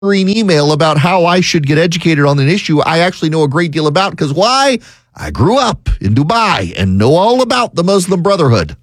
email about how I should get educated on an issue I actually know a great deal about. Because why? I grew up in Dubai and know all about the Muslim Brotherhood.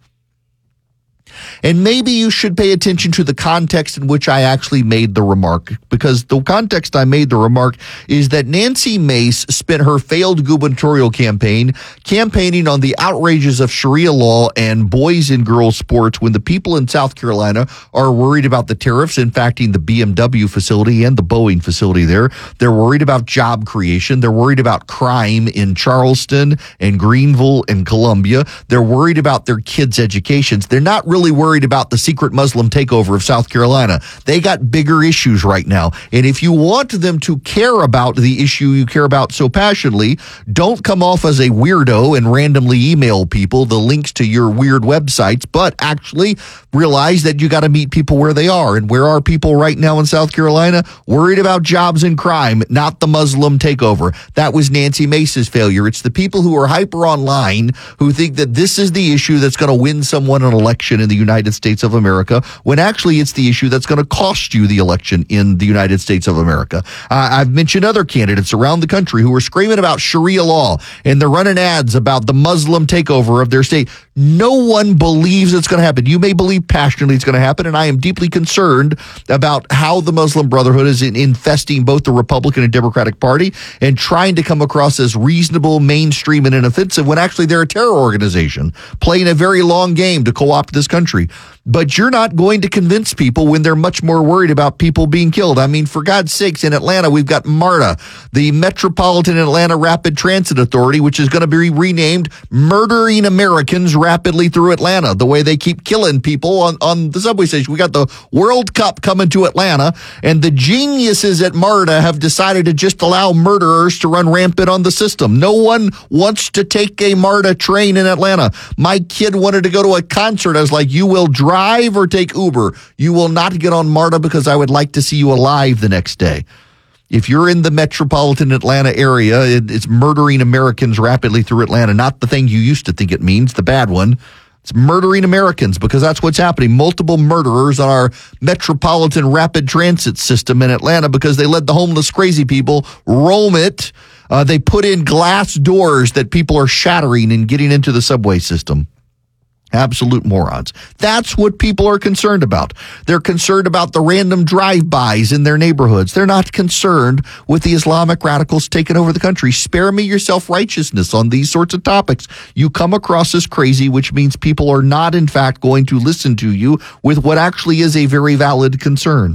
And maybe you should pay attention to the context in which I actually made the remark, because the context I made the remark is that Nancy Mace spent her failed gubernatorial campaign campaigning on the outrages of Sharia law and boys and girls sports when the people in South Carolina are worried about the tariffs impacting the BMW facility and the Boeing facility there. They're worried about job creation. They're worried about crime in Charleston and Greenville and Columbia. They're worried about their kids' educations. They're not really worried about the secret Muslim takeover of South Carolina. They got bigger issues right now. And if you want them to care about the issue you care about so passionately, don't come off as a weirdo and randomly email people the links to your weird websites, but actually realize that you got to meet people where they are. And where are people right now in South Carolina? Worried about jobs and crime, not the Muslim takeover. That was Nancy Mace's failure. It's the people who are hyper online who think that this is the issue that's going to win someone an election in the United States of America, when actually it's the issue that's going to cost you the election in the United States of America. I've mentioned other candidates around the country who are screaming about Sharia law, and they're running ads about the Muslim takeover of their state. No one believes it's going to happen. You may believe passionately it's going to happen, and I am deeply concerned about how the Muslim Brotherhood is infesting both the Republican and Democratic Party and trying to come across as reasonable, mainstream, and inoffensive when actually they're a terror organization playing a very long game to co-opt this country. But you're not going to convince people when they're much more worried about people being killed. I mean, for God's sakes, in Atlanta, we've got MARTA, the Metropolitan Atlanta Rapid Transit Authority, which is going to be renamed Murdering Americans Rapidly Through Atlanta, the way they keep killing people on the subway station. We got the World Cup coming to Atlanta, and the geniuses at MARTA have decided to just allow murderers to run rampant on the system. No one wants to take a MARTA train in Atlanta. My kid wanted to go to a concert. I was like, you will drive or take Uber. You will not get on MARTA because I would like to see you alive the next day. If you're in the metropolitan Atlanta area, it's murdering Americans rapidly through Atlanta, not the thing you used to think it means, the bad one. It's murdering Americans, because that's what's happening. Multiple murderers on our metropolitan rapid transit system in Atlanta because they let the homeless crazy people roam it. They put in glass doors that people are shattering and getting into the subway system. Absolute morons. That's what people are concerned about. They're concerned about the random drive-bys in their neighborhoods. They're not concerned with the Islamic radicals taking over the country. Spare me your self-righteousness on these sorts of topics. You come across as crazy, which means people are not, in fact, going to listen to you with what actually is a very valid concern.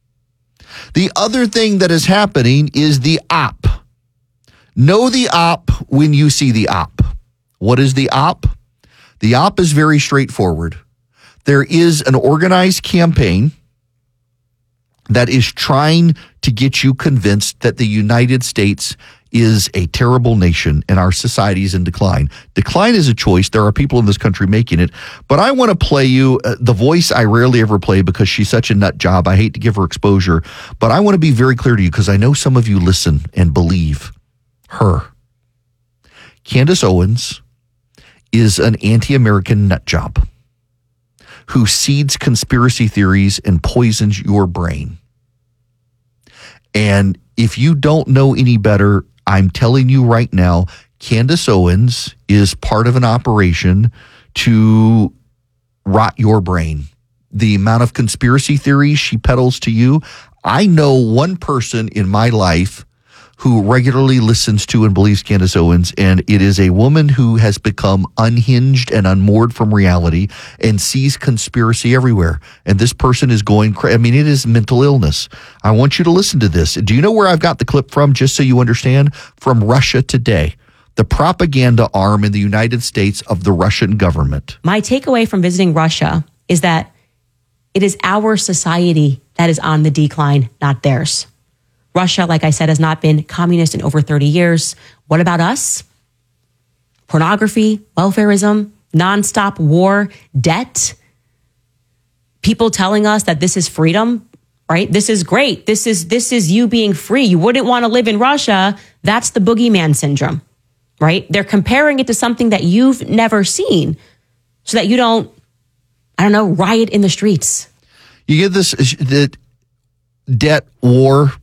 The other thing that is happening is the op. Know the op when you see the op. What is the op? The op is very straightforward. There is an organized campaign that is trying to get you convinced that the United States is a terrible nation and our society is in decline. Decline is a choice. There are people in this country making it. But I want to play you the voice I rarely ever play because she's such a nut job. I hate to give her exposure. But I want to be very clear to you because I know some of you listen and believe her. Candace Owens is an anti-American nut job who seeds conspiracy theories and poisons your brain. And if you don't know any better, I'm telling you right now, Candace Owens is part of an operation to rot your brain. The amount of conspiracy theories she peddles to you. I know one person in my life who regularly listens to and believes Candace Owens, and it is a woman who has become unhinged and unmoored from reality and sees conspiracy everywhere. And this person is going crazy. I mean, it is mental illness. I want you to listen to this. Do you know where I've got the clip from, just so you understand? From Russia Today, the propaganda arm in the United States of the Russian government. My takeaway from visiting Russia is that it is our society that is on the decline, not theirs. Russia, like I said, has not been communist in over 30 years. What about us? Pornography, welfarism, nonstop war, debt. People telling us that this is freedom, right? This is great. This is you being free. You wouldn't want to live in Russia. That's the boogeyman syndrome, right? They're comparing it to something that you've never seen so that you don't, riot in the streets. You get this, that debt war